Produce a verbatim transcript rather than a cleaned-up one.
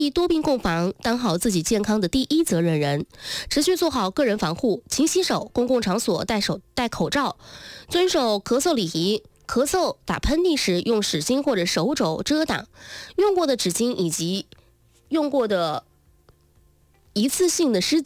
多病共防，当好自己健康的第一责任人，持续做好个人防护，勤洗手，公共场所戴手戴口罩，遵守咳嗽礼仪。咳嗽、打喷嚏时用纸巾或者手肘遮挡，用过的纸巾以及用过的一次性的湿